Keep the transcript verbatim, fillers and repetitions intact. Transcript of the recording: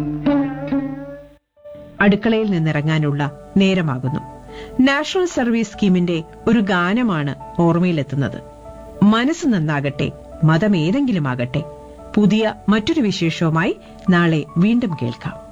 അടുക്കളയിൽ നിന്നിറങ്ങാനുള്ള നേരമാകുന്നു. National service സ്കീമിന്റെ ഒരു ഗാനമാണ് ഓർമ്മയിലെത്തുന്നത്. മനസ്സ് നന്നാകട്ടെ, മതം ഏതെങ്കിലും ആകട്ടെ. പുതിയ മറ്റൊരു വിശേഷവുമായി നാളെ വീണ്ടും കേൾക്കാം.